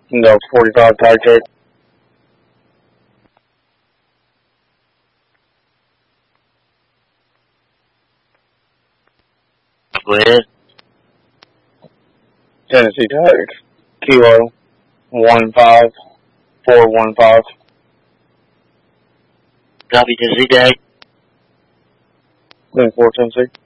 No, 45 tag tape. Go ahead. Tennessee tag. Kilo 15415. Copy, Tennessee tag. 24 Tennessee.